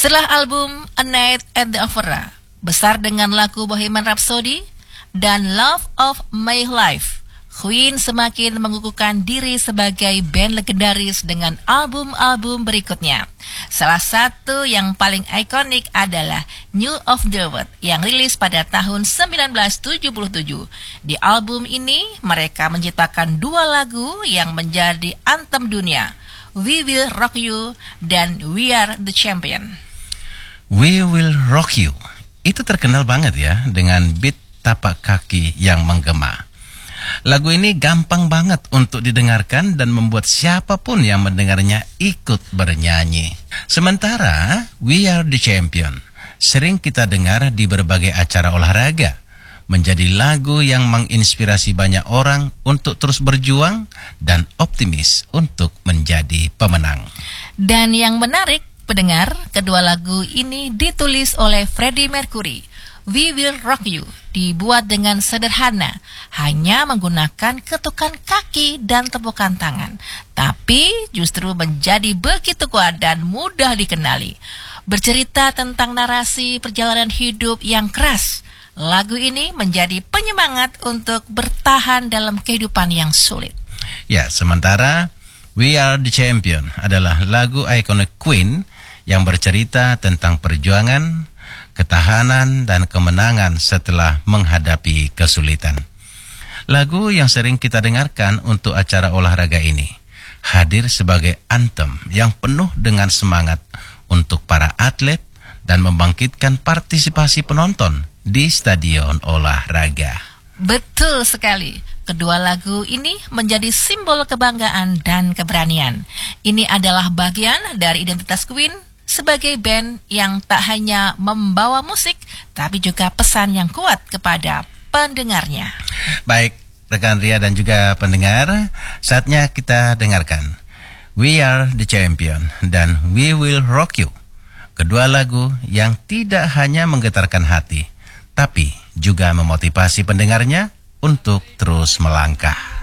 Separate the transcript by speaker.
Speaker 1: Setelah album A Night at the Opera, besar dengan lagu Bohemian Rhapsody dan Love of My Life, Queen semakin mengukuhkan diri sebagai band legendaris dengan album-album berikutnya. Salah satu yang paling ikonik adalah New of the World yang rilis pada tahun 1977. Di album ini, mereka menciptakan dua lagu yang menjadi anthem dunia, We Will Rock You dan We Are the Champion.
Speaker 2: We Will Rock You itu terkenal banget ya dengan beat tapak kaki yang menggema. Lagu ini gampang banget untuk didengarkan dan membuat siapapun yang mendengarnya ikut bernyanyi. Sementara We Are the Champion sering kita dengar di berbagai acara olahraga, menjadi lagu yang menginspirasi banyak orang untuk terus berjuang dan optimis untuk menjadi pemenang.
Speaker 1: Dan yang menarik, pendengar, kedua lagu ini ditulis oleh Freddie Mercury. We Will Rock You dibuat dengan sederhana, hanya menggunakan ketukan kaki dan tepukan tangan, tapi justru menjadi begitu kuat dan mudah dikenali. Bercerita tentang narasi perjalanan hidup yang keras, lagu ini menjadi penyemangat untuk bertahan dalam kehidupan yang sulit.
Speaker 2: Ya, sementara We Are the Champion adalah lagu ikonik Queen yang bercerita tentang perjuangan, ketahanan, dan kemenangan setelah menghadapi kesulitan. Lagu yang sering kita dengarkan untuk acara olahraga ini hadir sebagai anthem yang penuh dengan semangat untuk para atlet dan membangkitkan partisipasi penonton di stadion olahraga.
Speaker 1: Betul sekali. Kedua lagu ini menjadi simbol kebanggaan dan keberanian. Ini adalah bagian dari identitas Queen sebagai band yang tak hanya membawa musik, tapi juga pesan yang kuat kepada pendengarnya.
Speaker 2: Baik, rekan Ria dan juga pendengar, saatnya kita dengarkan We Are the Champion dan We Will Rock You. Kedua lagu yang tidak hanya menggetarkan hati, tapi juga memotivasi pendengarnya untuk terus melangkah.